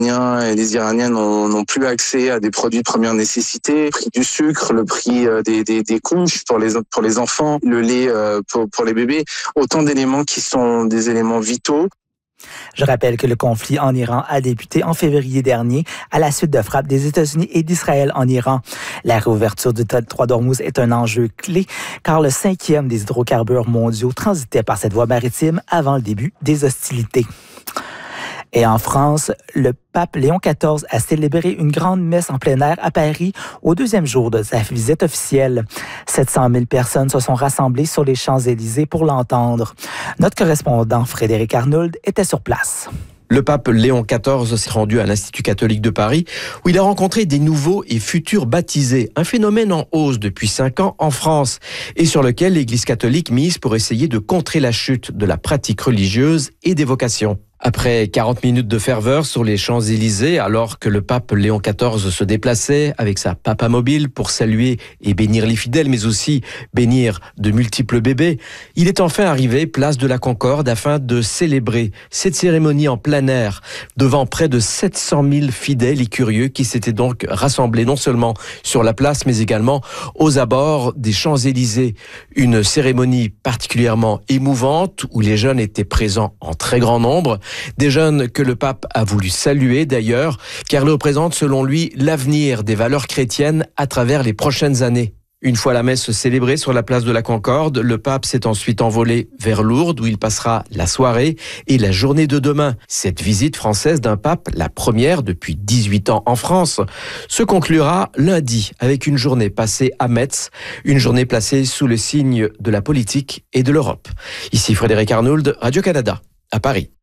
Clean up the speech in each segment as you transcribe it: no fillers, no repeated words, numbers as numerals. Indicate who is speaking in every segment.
Speaker 1: Et les Iraniens n'ont plus accès à des produits de première nécessité, le prix du sucre, le prix des couches pour les enfants, le lait pour les bébés, autant d'éléments qui sont des éléments vitaux.
Speaker 2: Je rappelle que le conflit en Iran a débuté en février dernier à la suite de frappes des États-Unis et d'Israël en Iran. La réouverture du détroit d'Ormuz est un enjeu clé car le 5e des hydrocarbures mondiaux transitait par cette voie maritime avant le début des hostilités. Et en France, le pape Léon XIV a célébré une grande messe en plein air à Paris au 2e jour de sa visite officielle. 700 000 personnes se sont rassemblées sur les Champs-Élysées pour l'entendre. Notre correspondant Frédéric Arnould était sur place.
Speaker 3: Le pape Léon XIV s'est rendu à l'Institut catholique de Paris où il a rencontré des nouveaux et futurs baptisés, un phénomène en hausse depuis 5 ans en France et sur lequel l'Église catholique mise pour essayer de contrer la chute de la pratique religieuse et des vocations. Après 40 minutes de ferveur sur les Champs-Élysées, alors que le pape Léon XIV se déplaçait avec sa papamobile pour saluer et bénir les fidèles, mais aussi bénir de multiples bébés, il est enfin arrivé place de la Concorde afin de célébrer cette cérémonie en plein air devant près de 700 000 fidèles et curieux qui s'étaient donc rassemblés non seulement sur la place, mais également aux abords des Champs-Élysées. Une cérémonie particulièrement émouvante où les jeunes étaient présents en très grand nombre. Des jeunes que le pape a voulu saluer d'ailleurs, car ils représentent selon lui l'avenir des valeurs chrétiennes à travers les prochaines années. Une fois la messe célébrée sur la place de la Concorde, le pape s'est ensuite envolé vers Lourdes où il passera la soirée et la journée de demain. Cette visite française d'un pape, la première depuis 18 ans en France, se conclura lundi avec une journée passée à Metz, une journée placée sous le signe de la politique et de l'Europe. Ici Frédéric Arnould, Radio-Canada, à Paris.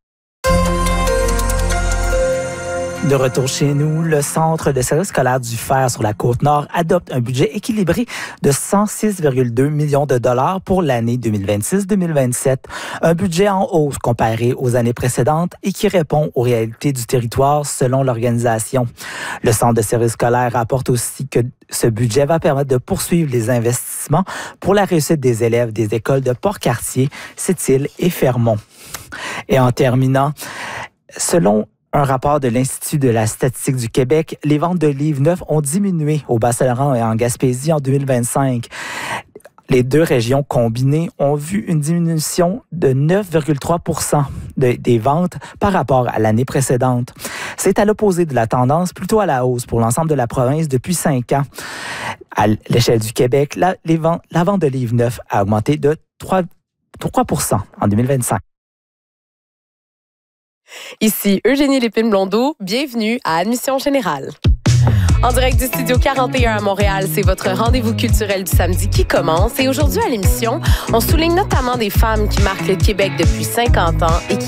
Speaker 2: De retour chez nous, le Centre de services scolaires du Fer sur la Côte-Nord adopte un budget équilibré de 106,2 millions de dollars pour l'année 2026-2027. Un budget en hausse comparé aux années précédentes et qui répond aux réalités du territoire selon l'organisation. Le Centre de services scolaires rapporte aussi que ce budget va permettre de poursuivre les investissements pour la réussite des élèves des écoles de Port-Cartier, Sept-Îles et Fermont. Et en terminant, selon un rapport de l'Institut de la statistique du Québec, les ventes de livres neufs ont diminué au Bas-Saint-Laurent et en Gaspésie en 2025. Les deux régions combinées ont vu une diminution de 9,3 % des ventes par rapport à l'année précédente. C'est à l'opposé de la tendance plutôt à la hausse pour l'ensemble de la province depuis 5 ans. À l'échelle du Québec, la vente de livres neufs a augmenté de 3 % en 2025.
Speaker 4: Ici Eugénie Lépine-Blondeau, bienvenue à Admission Générale. En direct du Studio 41 à Montréal, c'est votre rendez-vous culturel du samedi qui commence. Et aujourd'hui à l'émission, on souligne notamment des femmes qui marquent le Québec depuis 50 ans et qui